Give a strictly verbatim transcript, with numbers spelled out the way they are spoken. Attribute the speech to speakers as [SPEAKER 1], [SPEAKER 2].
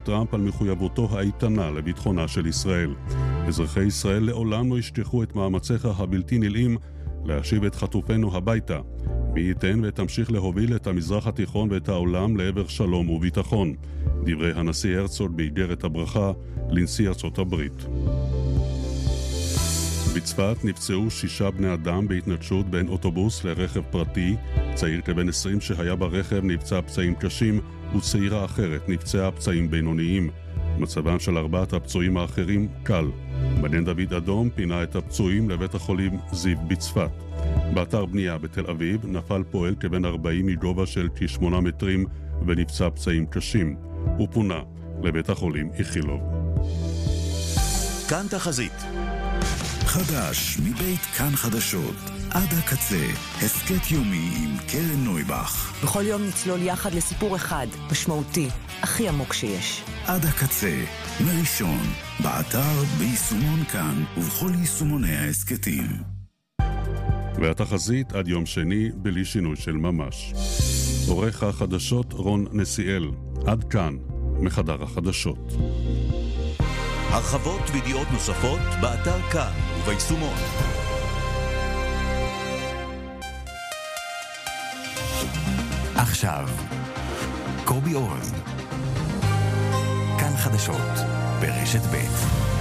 [SPEAKER 1] טראמפ על מחויבותו האיתנה לביטחונה של ישראל. אזרחי ישראל לעולם לא ישכחו את מאמציך הבלתי נלאים להשיב את חטופינו הביתה. מי ייתן ותמשיך להוביל את המזרח התיכון ואת העולם לעבר שלום וביטחון. דברי הנשיא הרצוג באיגרת הברכה לנשיא ארצות הברית. בצפת נפצעו שישה בני אדם בהתנגשות בין אוטובוס לרכב פרטי. צעיר כבן עשרים שהיה ברכב נפצע פצעים קשים, וצעירה אחרת נפצעה פצעים בינוניים. מצבם של ארבעת הפצועים האחרים קל. מגן דוד אדום פינה את הפצועים לבית החולים זיו בצפת. באתר בנייה בתל אביב נפל פועל כבן ארבעים מגובה של כשמונה מטרים ונפצע פצעים קשים. הוא פונה לבית החולים איכילוב.
[SPEAKER 2] כאן תחזית. חדש מבית כאן חדשות. עד הקצה, הסקט יומי עם קרן נויבך.
[SPEAKER 3] בכל יום נצלול יחד לסיפור אחד, משמעותי, הכי עמוק שיש.
[SPEAKER 2] עד הקצה, מראשון, באתר, ביישומון כאן ובכל יישומוני ההסקטים.
[SPEAKER 1] והתחזית עד יום שני בלי שינוי של ממש. עורך החדשות רון נסיאל. עד כאן, מחדר החדשות.
[SPEAKER 2] הרחבות וידיעות נוספות באתר כאן וביישומון. עכשיו, קובי אורן. כאן חדשות ברשת ב'.